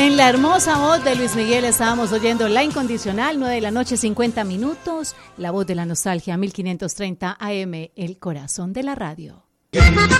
En la hermosa voz de Luis Miguel estábamos oyendo La Incondicional, 9:50 p.m, la voz de la nostalgia, 1530 AM, el corazón de la radio.